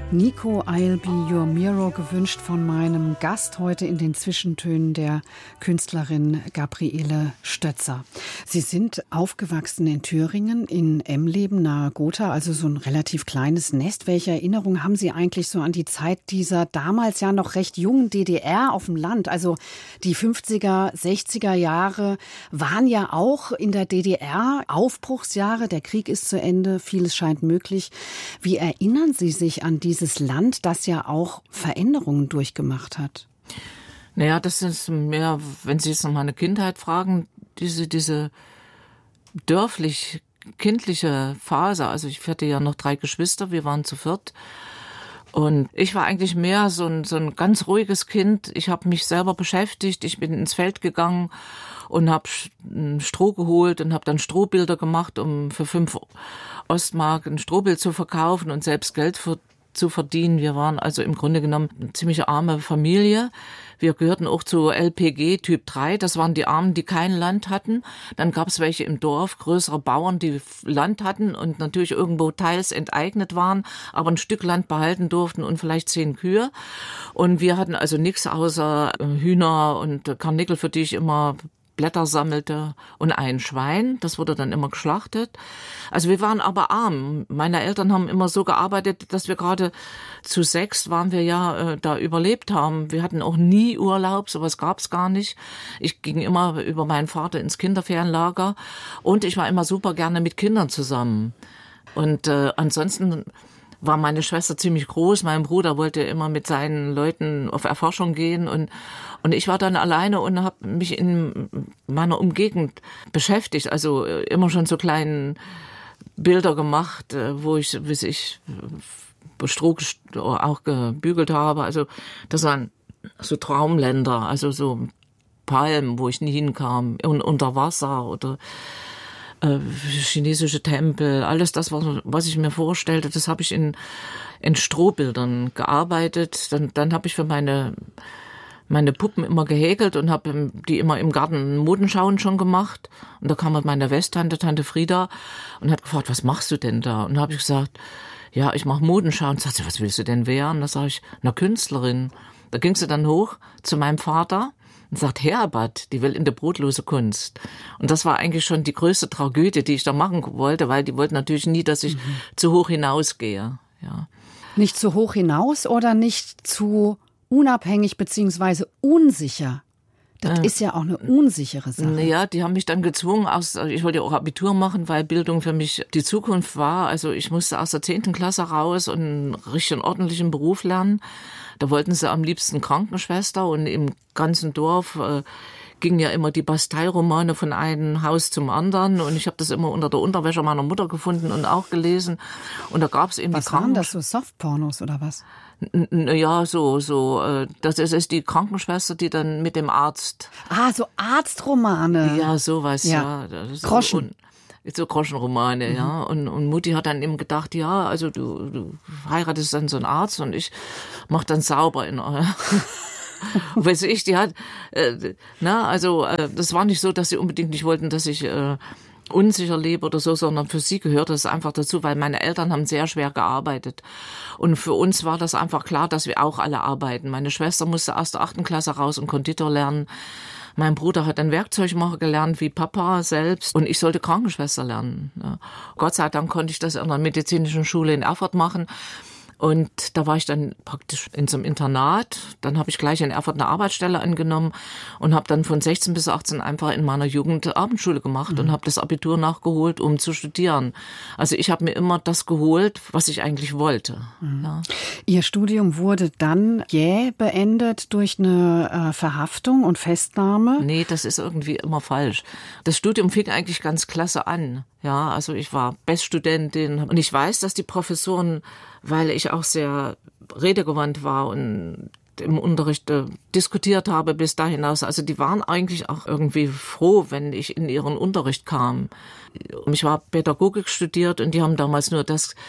Nico, I'll be your Mirror, gewünscht von meinem Gast heute in den Zwischentönen, der Künstlerin Gabriele Stötzer. Sie sind aufgewachsen in Thüringen, in Emleben nahe Gotha, also so ein relativ kleines Nest. Welche Erinnerungen haben Sie eigentlich so an die Zeit dieser damals ja noch recht jungen DDR auf dem Land? Also die 50er, 60er Jahre waren ja auch in der DDR Aufbruchsjahre. Der Krieg ist zu Ende, vieles scheint möglich. Wie erinnern Sie sich an dieses Land, das ja auch Veränderungen durchgemacht hat? Naja, das ist mehr, wenn Sie jetzt noch meine Kindheit fragen, diese dörflich-kindliche Phase. Also ich hatte ja noch 3 Geschwister, wir waren zu 4. Und ich war eigentlich mehr so ein ganz ruhiges Kind. Ich habe mich selber beschäftigt, ich bin ins Feld gegangen und habe Stroh geholt und habe dann Strohbilder gemacht, um für 5 Ostmark ein Strohbild zu verkaufen und selbst Geld zu verdienen. Wir waren also im Grunde genommen eine ziemlich arme Familie. Wir gehörten auch zu LPG Typ 3. Das waren die Armen, die kein Land hatten. Dann gab es welche im Dorf, größere Bauern, die Land hatten und natürlich irgendwo teils enteignet waren, aber ein Stück Land behalten durften und vielleicht 10 Kühe. Und wir hatten also nichts außer Hühner und Karnickel, für die ich immer Blätter sammelte, und ein Schwein, das wurde dann immer geschlachtet. Also wir waren aber arm. Meine Eltern haben immer so gearbeitet, dass wir gerade zu 6 waren wir ja da überlebt haben. Wir hatten auch nie Urlaub, sowas gab's gar nicht. Ich ging immer über meinen Vater ins Kinderferienlager und ich war immer super gerne mit Kindern zusammen. Und ansonsten war meine Schwester ziemlich groß. Mein Bruder wollte immer mit seinen Leuten auf Erforschung gehen und ich war dann alleine und habe mich in meiner Umgebung beschäftigt. Also immer schon so kleine Bilder gemacht, wo ich Stroh auch gebügelt habe. Also das waren so Traumländer, also so Palmen, wo ich nie hinkam, und unter Wasser oder chinesische Tempel, alles das, was ich mir vorstellte, das habe ich in Strohbildern gearbeitet. Dann habe ich für meine Puppen immer gehäkelt und habe die immer im Garten Modenschauen schon gemacht. Und da kam halt meine Westtante, Tante Frieda, und hat gefragt, was machst du denn da? Und da habe ich gesagt, ja, ich mache Modenschauen. Und sagt sie, was willst du denn werden? Da sage ich, na, Künstlerin. Da ging sie dann hoch zu meinem Vater und sagt, Herbert, die will in der brotlose Kunst. Und das war eigentlich schon die größte Tragödie, die ich da machen wollte, weil die wollten natürlich nie, dass ich zu hoch hinausgehe. Ja. Nicht zu hoch hinaus oder nicht zu unabhängig bzw. unsicher? Das ist ja auch eine unsichere Sache. Naja, die haben mich dann gezwungen, ich wollte ja auch Abitur machen, weil Bildung für mich die Zukunft war. Also ich musste aus der 10. Klasse raus und einen richtigen ordentlichen Beruf lernen. Da wollten sie am liebsten Krankenschwester, und im ganzen Dorf gingen ja immer die Bastei-Romane von einem Haus zum anderen, und ich habe das immer unter der Unterwäsche meiner Mutter gefunden und auch gelesen. Und da gab es eben was waren das, so Softpornos oder was? Ja, das ist die Krankenschwester, die dann mit dem Arzt. Ah, so Arztromane. Ja, sowas, ja. So, Groschen. So Groschenromane, ja. Und Mutti hat dann eben gedacht, ja, also du heiratest dann so einen Arzt und ich mach dann sauber in weiß ich, die hat, das war nicht so, dass sie unbedingt nicht wollten, dass ich unsicher lebe oder so, sondern für sie gehört das einfach dazu, weil meine Eltern haben sehr schwer gearbeitet. Und für uns war das einfach klar, dass wir auch alle arbeiten. Meine Schwester musste erst der 8. Klasse raus und Konditor lernen. Mein Bruder hat dann Werkzeugmacher gelernt, wie Papa selbst. Und ich sollte Krankenschwester lernen. Ja. Gott sei Dank konnte ich das in der medizinischen Schule in Erfurt machen. Und da war ich dann praktisch in so einem Internat. Dann habe ich gleich in Erfurt eine Arbeitsstelle angenommen und habe dann von 16 bis 18 einfach in meiner Jugend Abendschule gemacht und habe das Abitur nachgeholt, um zu studieren. Also ich habe mir immer das geholt, was ich eigentlich wollte. Ja. Ihr Studium wurde dann beendet durch eine Verhaftung und Festnahme? Nee, das ist irgendwie immer falsch. Das Studium fing eigentlich ganz klasse an. Ja, also ich war Beststudentin und ich weiß, dass die Professoren, weil ich auch sehr redegewandt war und im Unterricht diskutiert habe bis da hinaus, also die waren eigentlich auch irgendwie froh, wenn ich in ihren Unterricht kam. Ich war Pädagogik studiert und die haben damals nur das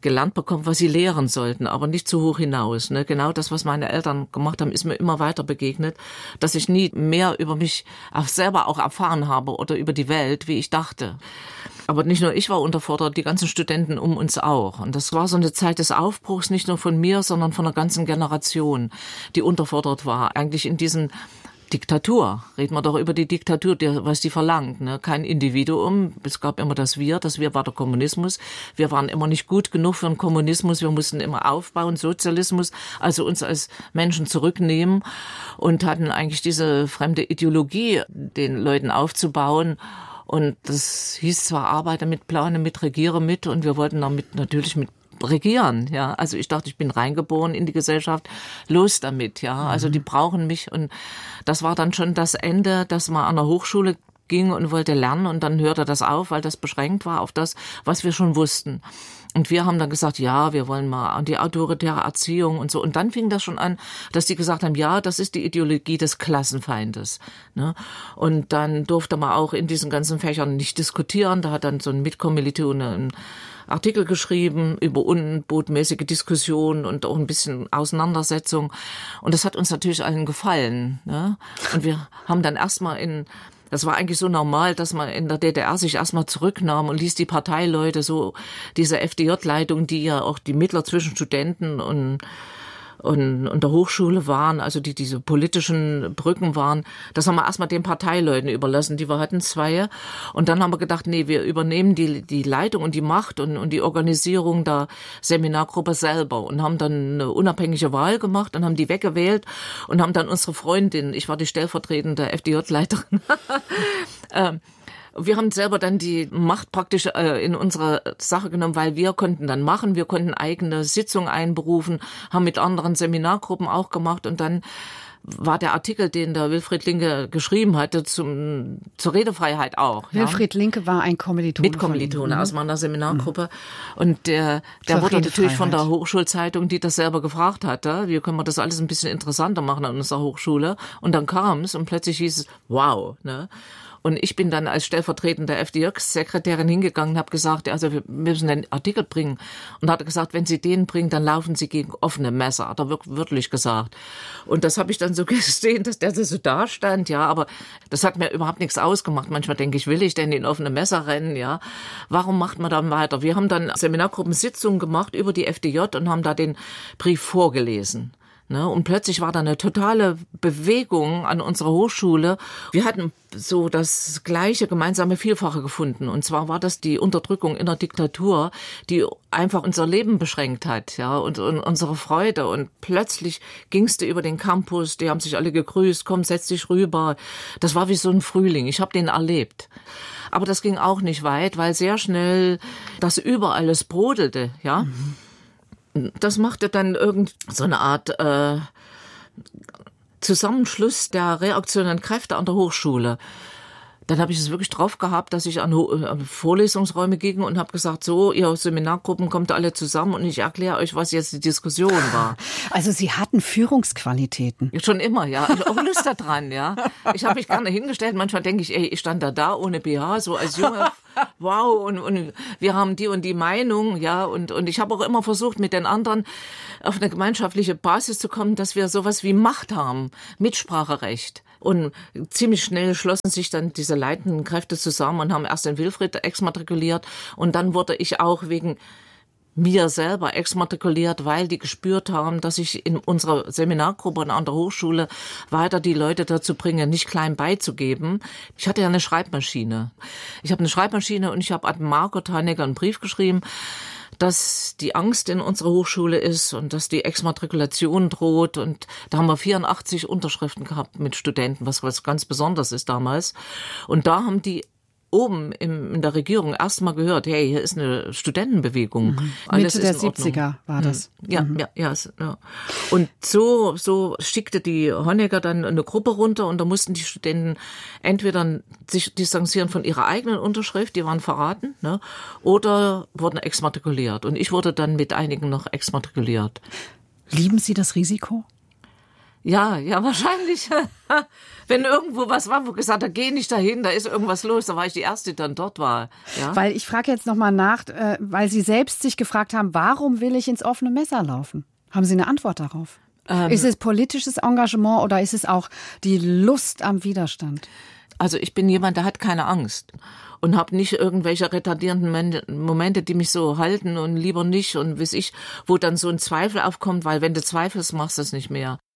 gelernt bekommen, was sie lehren sollten, aber nicht zu hoch hinaus. Ne? Genau das, was meine Eltern gemacht haben, ist mir immer weiter begegnet, dass ich nie mehr über mich selber auch erfahren habe oder über die Welt, wie ich dachte. Aber nicht nur ich war unterfordert, die ganzen Studenten um uns auch. Und das war so eine Zeit des Aufbruchs, nicht nur von mir, sondern von einer ganzen Generation, die unterfordert war. Eigentlich in diesen Diktatur. Reden wir doch über die Diktatur, was die verlangt. Ne? Kein Individuum. Es gab immer das Wir war der Kommunismus. Wir waren immer nicht gut genug für den Kommunismus. Wir mussten immer aufbauen, Sozialismus, also uns als Menschen zurücknehmen und hatten eigentlich diese fremde Ideologie, den Leuten aufzubauen. Und das hieß zwar Arbeiter mit, Plane mit, Regiere mit, und wir wollten damit natürlich mit regieren, ja. Also ich dachte, ich bin reingeboren in die Gesellschaft, los damit, ja. Also die brauchen mich, und das war dann schon das Ende, dass man an der Hochschule ging und wollte lernen, und dann hörte das auf, weil das beschränkt war auf das, was wir schon wussten. Und wir haben dann gesagt, ja, wir wollen mal an die autoritäre Erziehung und so. Und dann fing das schon an, dass die gesagt haben, ja, das ist die Ideologie des Klassenfeindes. Ne? Und dann durfte man auch in diesen ganzen Fächern nicht diskutieren. Da hat dann so ein Mitkommilitone einen Artikel geschrieben über unbotmäßige Diskussionen und auch ein bisschen Auseinandersetzung. Und das hat uns natürlich allen gefallen. Ne? Und wir haben dann erstmal das war eigentlich so normal, dass man in der DDR sich erstmal zurücknahm und ließ die Parteileute, so diese FDJ-Leitung, die ja auch die Mittler zwischen Studenten und der Hochschule waren, also die diese politischen Brücken waren, das haben wir erstmal den Parteileuten überlassen, die wir hatten, 2. Und dann haben wir gedacht, nee, wir übernehmen die Leitung und die Macht und die Organisierung der Seminargruppe selber, und haben dann eine unabhängige Wahl gemacht und haben die weggewählt und haben dann unsere Freundin, ich war die stellvertretende FDJ-Leiterin, wir haben selber dann die Macht praktisch in unsere Sache genommen, weil wir konnten dann machen, wir konnten eigene Sitzungen einberufen, haben mit anderen Seminargruppen auch gemacht, und dann war der Artikel, den der Wilfried Linke geschrieben hatte, zur Redefreiheit auch. Wilfried Linke war ein Kommilitone. Mitkommilitone aus meiner Seminargruppe. Und der wurde natürlich von der Hochschulzeitung, die das selber gefragt hatte, wie können wir das alles ein bisschen interessanter machen an unserer Hochschule. Und dann kam es und plötzlich hieß es, wow, ne? Und ich bin dann als stellvertretende FDJ-Sekretärin hingegangen und habe gesagt, also wir müssen den Artikel bringen. Und hat gesagt, wenn Sie den bringen, dann laufen Sie gegen offene Messer. Hat er wörtlich gesagt. Und das habe ich dann so gesehen, dass der so da stand, ja. Aber das hat mir überhaupt nichts ausgemacht. Manchmal denke ich, will ich denn in offene Messer rennen, ja. Warum macht man dann weiter? Wir haben dann Seminargruppensitzungen gemacht über die FDJ und haben da den Brief vorgelesen. Und plötzlich war da eine totale Bewegung an unserer Hochschule. Wir hatten so das gleiche gemeinsame Vielfache gefunden. Und zwar war das die Unterdrückung in der Diktatur, die einfach unser Leben beschränkt hat, ja, und unsere Freude. Und plötzlich ging's dir über den Campus, die haben sich alle gegrüßt, komm, setz dich rüber. Das war wie so ein Frühling. Ich habe den erlebt. Aber das ging auch nicht weit, weil sehr schnell das über alles brodelte, ja. Das machte dann so eine Art Zusammenschluss der reaktionären Kräfte an der Hochschule. Dann habe ich es wirklich drauf gehabt, dass ich an Vorlesungsräume ging und habe gesagt, so, ihr Seminargruppen kommt alle zusammen und ich erkläre euch, was jetzt die Diskussion war. Also Sie hatten Führungsqualitäten. Schon immer, ja. Ich habe auch Lust daran, ja. Ich habe mich gerne hingestellt. Manchmal denke ich, ich stand da ohne BH, so als Junge. Wow, und wir haben die und die Meinung, ja, und ich habe auch immer versucht, mit den anderen auf eine gemeinschaftliche Basis zu kommen, dass wir sowas wie Macht haben, Mitspracherecht. Und ziemlich schnell schlossen sich dann diese leitenden Kräfte zusammen und haben erst den Wilfried exmatrikuliert, und dann wurde ich auch wegen mir selber exmatrikuliert, weil die gespürt haben, dass ich in unserer Seminargruppe und an der Hochschule weiter die Leute dazu bringe, nicht klein beizugeben. Ich hatte ja eine Schreibmaschine. Ich habe eine Schreibmaschine und ich habe an Margot Honecker einen Brief geschrieben, dass die Angst in unserer Hochschule ist und dass die Exmatrikulation droht. Und da haben wir 84 Unterschriften gehabt mit Studenten, was ganz Besonderes ist damals. Und da haben die oben in der Regierung erstmal gehört, hey, hier ist eine Studentenbewegung. Alles Mitte der 70er war das. Ja. Und so schickte die Honecker dann eine Gruppe runter, und da mussten die Studenten entweder sich distanzieren von ihrer eigenen Unterschrift, die waren verraten, ne, oder wurden exmatrikuliert. Und ich wurde dann mit einigen noch exmatrikuliert. Lieben Sie das Risiko? Ja, wahrscheinlich. Wenn irgendwo was war, wo gesagt hat, geh nicht dahin, da ist irgendwas los, da war ich die Erste, die dann dort war. Ja? Weil ich frage jetzt nochmal nach, weil Sie selbst sich gefragt haben, warum will ich ins offene Messer laufen? Haben Sie eine Antwort darauf? Ist es politisches Engagement oder ist es auch die Lust am Widerstand? Also ich bin jemand, der hat keine Angst und habe nicht irgendwelche retardierenden Momente, die mich so halten und lieber nicht und weiß ich, wo dann so ein Zweifel aufkommt, weil wenn du zweifelst, machst du es nicht mehr.